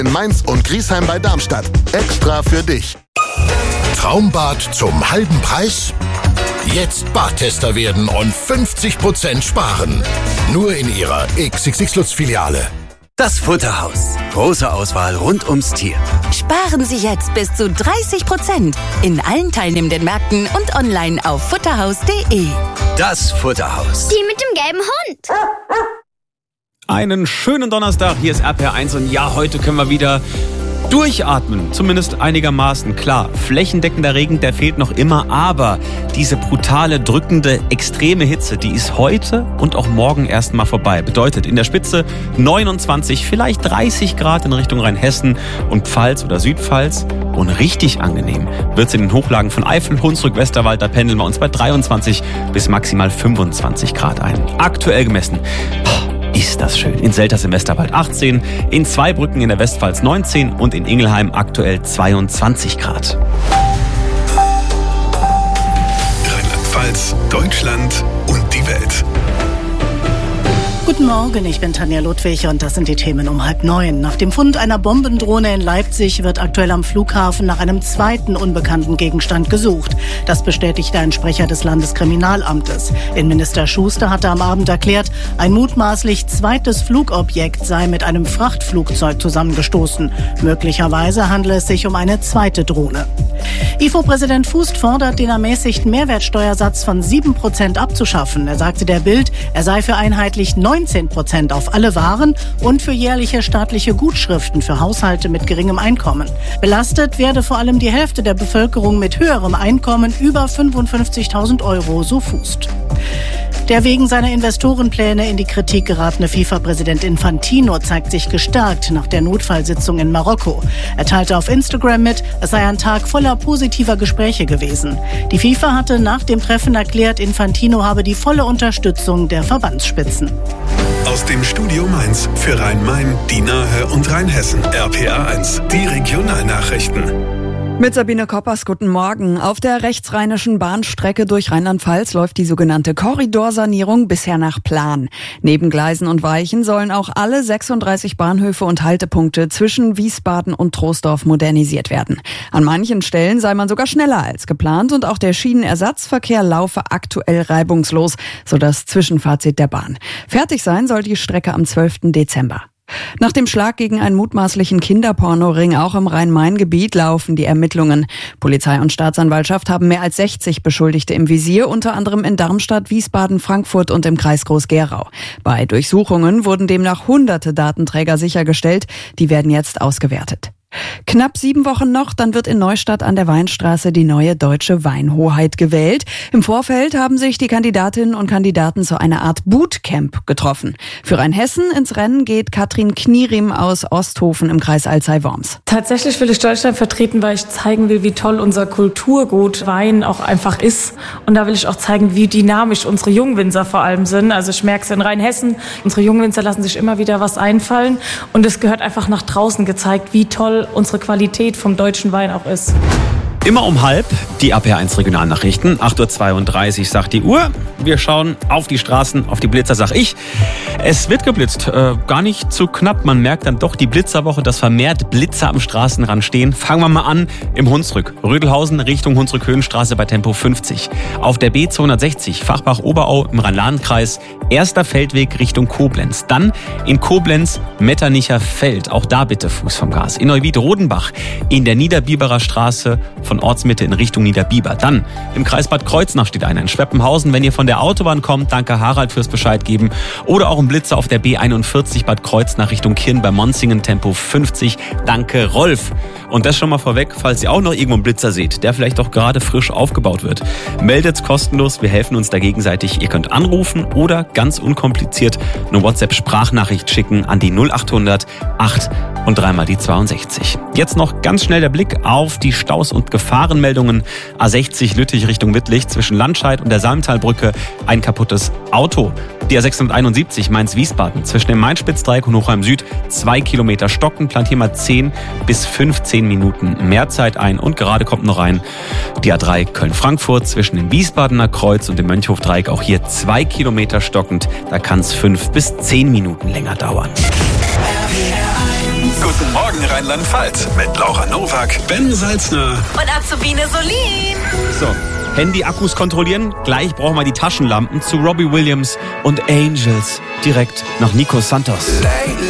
in Mainz und Griesheim bei Darmstadt. Extra für dich. Traumbad zum halben Preis? Jetzt Badtester werden und 50% sparen. Nur in Ihrer XXX Lutz-Filiale. Das Futterhaus. Große Auswahl rund ums Tier. Sparen Sie jetzt bis zu 30% in allen teilnehmenden Märkten und online auf futterhaus.de. Das Futterhaus. Die mit dem gelben Hund. Einen schönen Donnerstag, hier ist RPR1 und ja, heute können wir wieder durchatmen, zumindest einigermaßen. Klar, flächendeckender Regen, der fehlt noch immer, aber diese brutale, drückende, extreme Hitze, die ist heute und auch morgen erstmal vorbei. Bedeutet in der Spitze 29, vielleicht 30 Grad in Richtung Rheinhessen und Pfalz oder Südpfalz. Und richtig angenehm wird es in den Hochlagen von Eifel, Hunsrück, Westerwald, da pendeln wir uns bei 23 bis maximal 25 Grad ein. Aktuell gemessen. Ist das schön. In Selters im Westerwald 18, in Zweibrücken in der Westpfalz 19 und in Ingelheim aktuell 22 Grad. Rheinland-Pfalz, Deutschland und die Welt. Guten Morgen, ich bin Tanja Ludwig und das sind die Themen um 8:30. Nach dem Fund einer Bombendrohne in Leipzig wird aktuell am Flughafen nach einem zweiten unbekannten Gegenstand gesucht. Das bestätigte ein Sprecher des Landeskriminalamtes. Innenminister Schuster hatte am Abend erklärt, ein mutmaßlich zweites Flugobjekt sei mit einem Frachtflugzeug zusammengestoßen. Möglicherweise handele es sich um eine zweite Drohne. IFO-Präsident Fußt fordert, den ermäßigten Mehrwertsteuersatz von 7% abzuschaffen. Er sagte der Bild, er sei für einheitlich 19% auf alle Waren und für jährliche staatliche Gutschriften für Haushalte mit geringem Einkommen. Belastet werde vor allem die Hälfte der Bevölkerung mit höherem Einkommen über 55.000 Euro, so Fußt. Der wegen seiner Investorenpläne in die Kritik geratene FIFA-Präsident Infantino zeigt sich gestärkt nach der Notfallsitzung in Marokko. Er teilte auf Instagram mit, es sei ein Tag voller positiver Gespräche gewesen. Die FIFA hatte nach dem Treffen erklärt, Infantino habe die volle Unterstützung der Verbandsspitzen. Aus dem Studio Mainz für Rhein-Main, die Nahe und Rheinhessen. RPR1, die Regionalnachrichten. Mit Sabine Koppers, guten Morgen. Auf der rechtsrheinischen Bahnstrecke durch Rheinland-Pfalz läuft die sogenannte Korridorsanierung bisher nach Plan. Neben Gleisen und Weichen sollen auch alle 36 Bahnhöfe und Haltepunkte zwischen Wiesbaden und Troisdorf modernisiert werden. An manchen Stellen sei man sogar schneller als geplant und auch der Schienenersatzverkehr laufe aktuell reibungslos, so das Zwischenfazit der Bahn. Fertig sein soll die Strecke am 12. Dezember. Nach dem Schlag gegen einen mutmaßlichen Kinderpornoring auch im Rhein-Main-Gebiet laufen die Ermittlungen. Polizei und Staatsanwaltschaft haben mehr als 60 Beschuldigte im Visier, unter anderem in Darmstadt, Wiesbaden, Frankfurt und im Kreis Groß-Gerau. Bei Durchsuchungen wurden demnach hunderte Datenträger sichergestellt. Die werden jetzt ausgewertet. Knapp 7 Wochen noch, dann wird in Neustadt an der Weinstraße die neue deutsche Weinhoheit gewählt. Im Vorfeld haben sich die Kandidatinnen und Kandidaten zu einer Art Bootcamp getroffen. Für Rheinhessen ins Rennen geht Katrin Knierim aus Osthofen im Kreis Alzey-Worms. Tatsächlich will ich Deutschland vertreten, weil ich zeigen will, wie toll unser Kulturgut Wein auch einfach ist. Und da will ich auch zeigen, wie dynamisch unsere Jungwinzer vor allem sind. Also ich merke es in Rheinhessen, unsere Jungwinzer lassen sich immer wieder was einfallen. Und es gehört einfach nach draußen gezeigt, wie toll unsere Qualität vom deutschen Wein auch ist. Immer um 12:30 die RPR1 Regionalnachrichten. 8:32 Uhr sagt die Uhr. Wir schauen auf die Straßen, auf die Blitzer, sag ich. Es wird geblitzt, gar nicht zu knapp. Man merkt dann doch die Blitzerwoche, dass vermehrt Blitzer am Straßenrand stehen. Fangen wir mal an im Hunsrück. Rödelhausen Richtung Hunsrück-Höhenstraße bei Tempo 50. Auf der B260 Fachbach-Oberau im Rhein-Lahn-Kreis. Erster Feldweg Richtung Koblenz. Dann in Koblenz Metternicher Feld. Auch da bitte Fuß vom Gas. In Neuwied-Rodenbach in der Niederbiberer Straße von Ortsmitte in Richtung Niederbiber. Dann im Kreis Bad Kreuznach steht einer in Schweppenhausen. Wenn ihr von der Autobahn kommt, danke Harald fürs Bescheid geben. Oder auch im Blitzer auf der B41 Bad Kreuznach Richtung Kirn bei Monzingen, Tempo 50. Danke Rolf. Und das schon mal vorweg, falls ihr auch noch irgendwo einen Blitzer seht, der vielleicht doch gerade frisch aufgebaut wird. Meldet's kostenlos, wir helfen uns da gegenseitig. Ihr könnt anrufen oder ganz unkompliziert eine WhatsApp-Sprachnachricht schicken an die 0800 8 und 3 die 62. Jetzt noch ganz schnell der Blick auf die Staus und Gefahrenmeldungen. A60 Lüttich Richtung Wittlich zwischen Landscheid und der Salmtalbrücke ein kaputtes Auto. Die A671 Mainz-Wiesbaden zwischen dem Main-Spitz-Dreieck und Hochheim Süd 2 Kilometer stocken. Plant hier mal 10 bis 15 Minuten mehr Zeit ein. Und gerade kommt noch rein die A3 Köln-Frankfurt zwischen dem Wiesbadener Kreuz und dem Mönchhof-Dreieck. Auch hier 2 Kilometer stockend. Da kann es 5 bis 10 Minuten länger dauern. Guten Morgen Rheinland-Pfalz mit Laura Nowak, Ben Salzner Und Azubine Solin. So, Handy-Akkus kontrollieren. Gleich brauchen wir die Taschenlampen zu Robbie Williams und Angels. Direkt nach Nico Santos. Lately